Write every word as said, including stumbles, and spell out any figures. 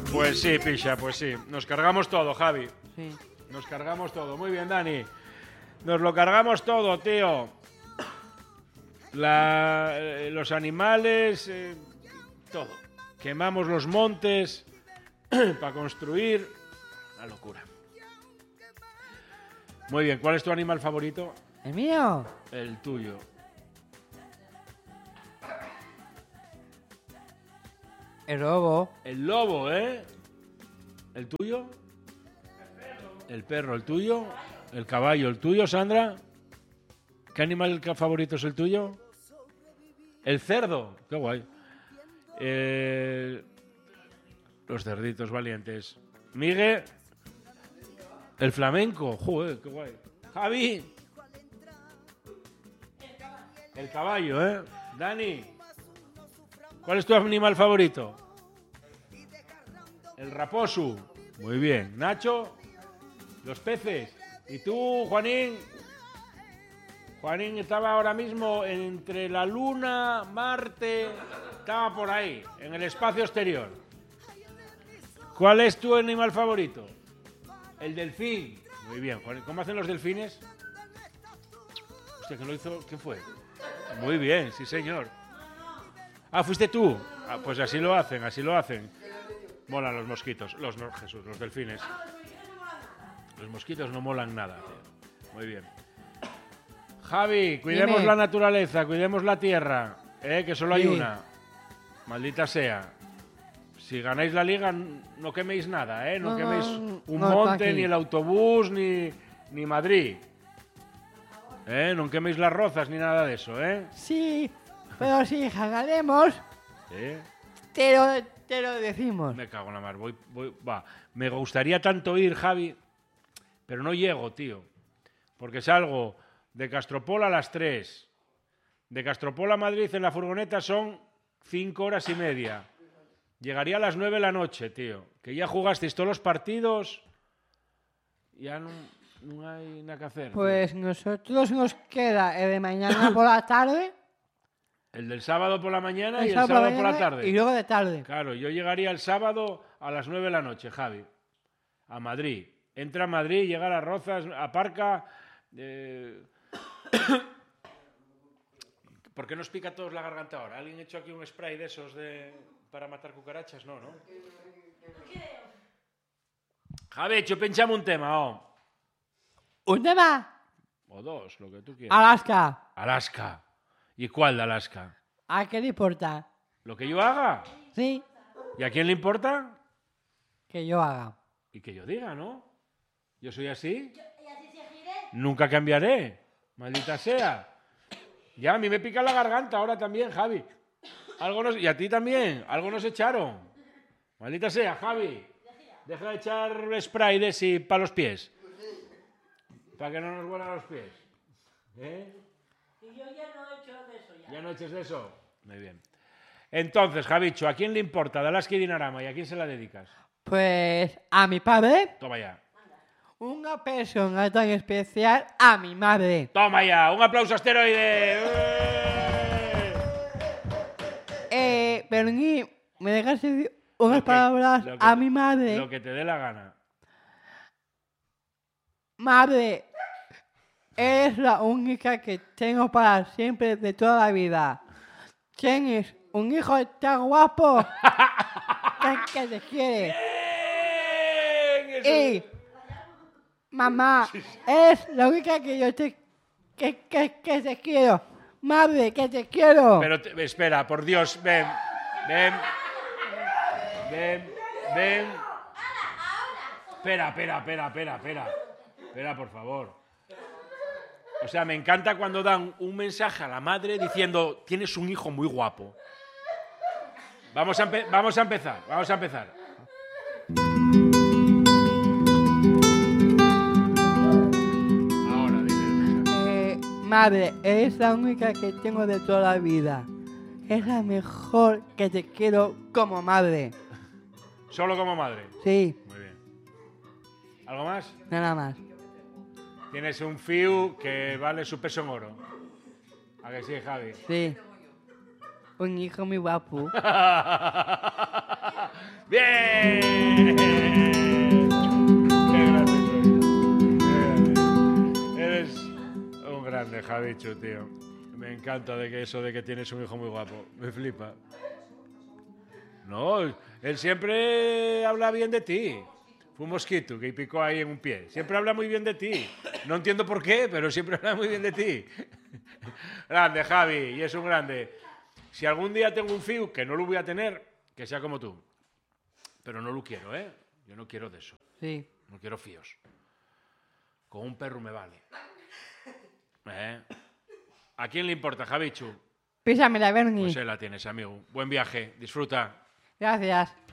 Pues sí, picha, pues sí. Nos cargamos todo, Javi. Sí. Nos cargamos todo. Muy bien, Dani. Nos lo cargamos todo, tío. La, eh, los animales, eh, todo. Quemamos los montes para construir. Una locura. Muy bien, ¿cuál es tu animal favorito? ¿El mío? El tuyo. El lobo. El lobo, ¿eh? ¿El tuyo? El perro, ¿el tuyo? El caballo, ¿el tuyo, Sandra? ¿Qué animal favorito es el tuyo? El cerdo. Qué guay. Eh, los cerditos valientes. Miguel. El flamenco. Joder, qué guay. Javi. El caballo, ¿eh? Dani. ¿Cuál es tu animal favorito? El raposo. Muy bien. Nacho. Los peces. ¿Y tú, Juanín? Juanín estaba ahora mismo entre la Luna, Marte, estaba por ahí, en el espacio exterior. ¿Cuál es tu animal favorito? El delfín. Muy bien, Juanín. ¿Cómo hacen los delfines? Hostia, ¿quién lo hizo? ¿Quién fue? Muy bien, sí señor. Ah, ¿fuiste tú? Ah, pues así lo hacen, así lo hacen. Molan los mosquitos, los no, Jesús, los delfines. Los mosquitos no molan nada, tío. Muy bien. Javi, cuidemos Dime. la naturaleza, cuidemos la tierra, ¿eh? Que solo hay Sí. una. Maldita sea. Si ganáis la liga, no queméis nada, ¿eh? No, No, queméis no, un no, monte, tranqui. ni el autobús, ni, ni Madrid. ¿Eh? No queméis las rozas, ni nada de eso, ¿eh? Sí, pero si ganaremos, ¿Eh? te lo, te lo decimos. Me cago en la mar. Voy, voy, va. Me gustaría tanto ir, Javi, pero no llego, tío. Porque salgo de Castropol a las tres. De Castropol a Madrid en la furgoneta son cinco horas y media. Llegaría a las nueve de la noche, tío. Que ya jugasteis todos los partidos. Ya no, no hay nada que hacer. Pues nosotros nos queda el de mañana por la tarde. El del sábado por la mañana y el sábado sábado por la mañana tarde. Y luego de tarde. Claro, yo llegaría el sábado a las nueve de la noche, Javi. A Madrid. Entra a Madrid, llega a las Rozas, aparca. Eh... ¿Por qué nos pica a todos la garganta ahora? ¿Alguien ha hecho aquí un spray de esos de... para matar cucarachas? No, ¿no? Javi, yo pinchame un tema, oh. ¿Un tema? O dos, lo que tú quieras. Alaska. Alaska. ¿Y cuál de Alaska? ¿A qué le importa? ¿Lo que yo haga? Sí, ¿Y a quién le importa? que yo haga. Y que yo diga, ¿no? Yo soy así. Nunca cambiaré. Maldita sea. Ya, a mí me pica la garganta ahora también, Javi. Algo nos... Y a ti también. Algo nos echaron. Maldita sea, Javi. Deja de echar spray de ese para los pies. Para que no nos huelan los pies. ¿Eh? Y yo ya no he hecho de eso ya. ¿Ya no eches de eso? Muy bien. Entonces, Javicho, ¿a quién le importa de Alaska y Dinarama y a quién se la dedicas? Pues a mi padre, Toma ya. una persona tan especial a mi madre. Toma ya. Un aplauso asteroide. ¡Eh! Eh, Berni, ¿me dejas decir unas Lo que- palabras lo que a te- mi madre? Lo que te dé la gana. Madre, eres la única que tengo para siempre de toda la vida. Tienes un hijo tan guapo que, que te quiere. Bien, eso- Y, mamá, eres la única que yo te, que, que, que te quiero. Madre, que te quiero. Pero te- espera, por Dios, ven, ven, ven, ven. Espera, espera, espera, espera, espera. Espera, por favor. O sea, me encanta cuando dan un mensaje a la madre diciendo, tienes un hijo muy guapo. Vamos a, empe- vamos a empezar, vamos a empezar. Ahora, dime el mensaje. Eh, madre, eres la única que tengo de toda la vida. Es la mejor que te quiero como madre. Solo como madre. Sí, Muy bien. ¿Algo más? nada más. Tienes un fiu que vale su peso en oro. ¿A que sí, Javi? Sí. Un hijo muy guapo. ¡Bien! Javichu, tío. Me encanta de que eso de que tienes un hijo muy guapo. Me flipa. No, él siempre habla bien de ti. Fue un mosquito que picó ahí en un pie. Siempre habla muy bien de ti. No entiendo por qué, pero siempre habla muy bien de ti. Grande, Javi, y es un grande. Si algún día tengo un fiu, que no lo voy a tener, que sea como tú. Pero no lo quiero, ¿eh? Yo no quiero de eso. Sí. No quiero fíos. Con un perro me vale. ¿Eh? ¿A quién le importa, Javichu? Písame la Bernie. Pues ahí la tienes, amigo. Buen viaje. Disfruta. Gracias.